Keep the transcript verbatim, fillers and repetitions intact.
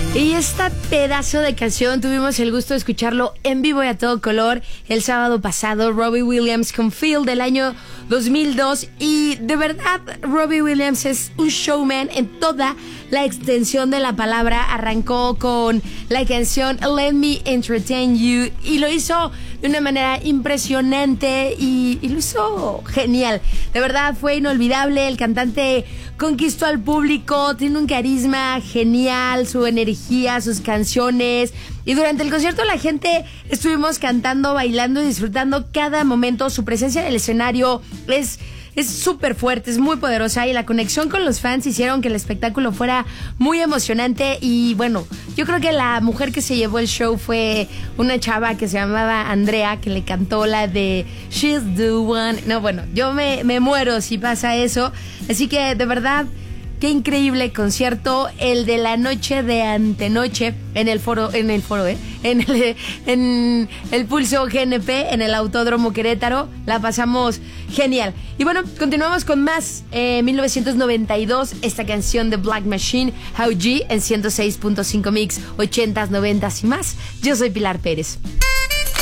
Y este pedazo de canción tuvimos el gusto de escucharlo en vivo y a todo color el sábado pasado. Robbie Williams con Feel del año dos mil dos. Y de verdad, Robbie Williams es un showman en toda la extensión de la palabra. Arrancó con la canción Let Me Entertain You y lo hizo de una manera impresionante y, y lo hizo genial. De verdad fue inolvidable. El cantante conquistó al público, tiene un carisma genial, su energía, sus canciones. Y durante el concierto la gente estuvimos cantando, bailando y disfrutando cada momento. Su presencia en el escenario es es súper fuerte, es muy poderosa y la conexión con los fans hicieron que el espectáculo fuera muy emocionante. Y bueno, yo creo que la mujer que se llevó el show fue una chava que se llamaba Andrea, que le cantó la de She's the One. No, bueno, yo me, me muero si pasa eso. Así que de verdad, qué increíble concierto el de la noche de antenoche en el foro, en el foro, ¿eh? En el, en el Pulso G N P, en el Autódromo Querétaro. La pasamos genial. Y bueno, continuamos con más. Eh, mil novecientos noventa y dos, esta canción de Black Machine, How G, en ciento seis punto cinco Mix, ochentas, noventas y más. Yo soy Pilar Pérez.